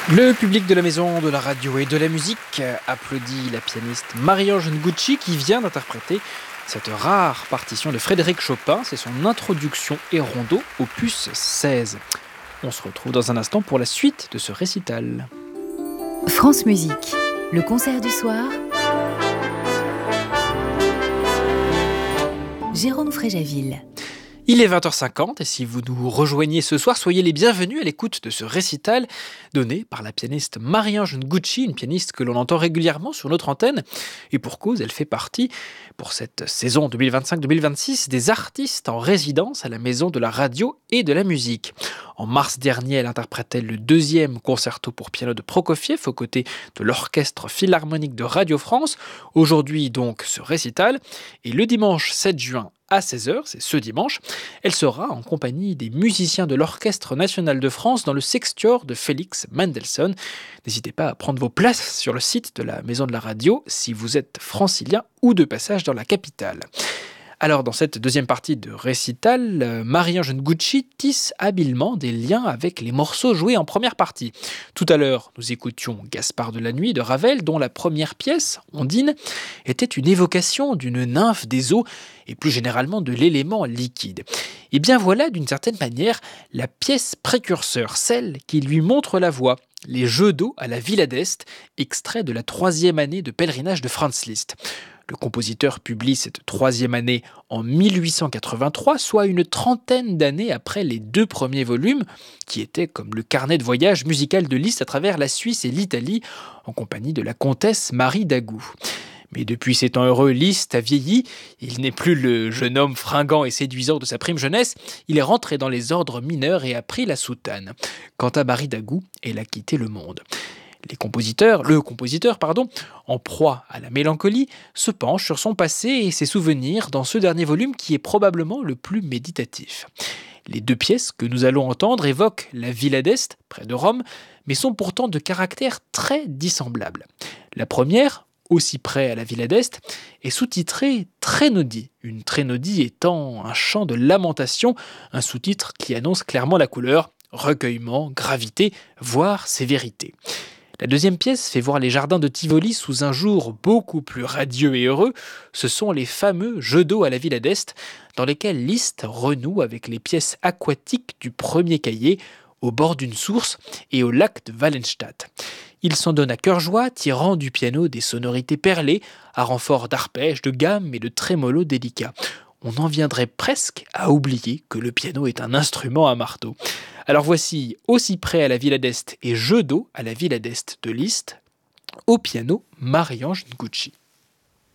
Le public de la maison de la radio et de la musique applaudit la pianiste Marie-Ange Ngucci qui vient d'interpréter cette rare partition de Frédéric Chopin. C'est son introduction et rondo opus 16. On se retrouve dans un instant pour la suite de ce récital. France Musique, le concert du soir. Jérôme Fréjaville. Il est 20h50 et si vous nous rejoignez ce soir, soyez les bienvenus à l'écoute de ce récital donné par la pianiste Marie-Ange Ngucci, une pianiste que l'on entend régulièrement sur notre antenne. Et pour cause, elle fait partie, pour cette saison 2025-2026, des artistes en résidence à la Maison de la radio et de la musique. En mars dernier, elle interprétait le deuxième concerto pour piano de Prokofiev aux côtés de l'Orchestre Philharmonique de Radio France. Aujourd'hui donc ce récital. Et le dimanche 7 juin à 16h, c'est ce dimanche, elle sera en compagnie des musiciens de l'Orchestre National de France dans le Sextior de Félix Mendelssohn. N'hésitez pas à prendre vos places sur le site de la Maison de la Radio si vous êtes francilien ou de passage dans la capitale. Alors, dans cette deuxième partie de récital, Marie-Ange Ngucci tisse habilement des liens avec les morceaux joués en première partie. Tout à l'heure, nous écoutions Gaspard de la Nuit de Ravel, dont la première pièce, Ondine, était une évocation d'une nymphe des eaux et plus généralement de l'élément liquide. Et bien voilà, d'une certaine manière, la pièce précurseur, celle qui lui montre la voie. Les Jeux d'eau à la Villa d'Est, extrait de la 3e année de pèlerinage de Franz Liszt. Le compositeur publie cette 3e année en 1883, soit une trentaine d'années après les 2 premiers volumes, qui étaient comme le carnet de voyage musical de Liszt à travers la Suisse et l'Italie, en compagnie de la comtesse Marie d'Agoult. Mais depuis ces temps heureux, Liszt a vieilli, il n'est plus le jeune homme fringant et séduisant de sa prime jeunesse, il est rentré dans les ordres mineurs et a pris la soutane. Quant à Marie d'Agoult, elle a quitté le monde. Le compositeur, en proie à la mélancolie, se penche sur son passé et ses souvenirs dans ce dernier volume qui est probablement le plus méditatif. Les 2 pièces que nous allons entendre évoquent la Villa d'Est, près de Rome, mais sont pourtant de caractère très dissemblable. La première, aussi près à la Villa d'Est, est sous-titrée Trénodie, une trénodie étant un chant de lamentation, un sous-titre qui annonce clairement la couleur, recueillement, gravité, voire sévérité. La deuxième pièce fait voir les jardins de Tivoli sous un jour beaucoup plus radieux et heureux. Ce sont les fameux Jeux d'eau à la Villa d'Est, dans lesquels Liszt renoue avec les pièces aquatiques du premier cahier, au bord d'une source et au lac de Wallenstadt. Il s'en donne à cœur joie, tirant du piano des sonorités perlées, à renfort d'arpèges, de gammes et de trémolos délicats. On en viendrait presque à oublier que le piano est un instrument à marteau. Alors voici Aussi près à la Villa d'Est et Jeux d'eau à la Villa d'Est de Liszt, au piano Marie-Ange Ngucci.